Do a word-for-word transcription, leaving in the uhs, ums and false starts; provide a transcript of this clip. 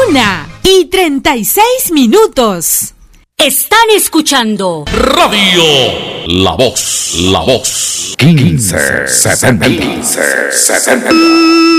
Una y treinta y seis minutos. Están escuchando Radio La Voz, La Voz. quince setenta. quince setenta.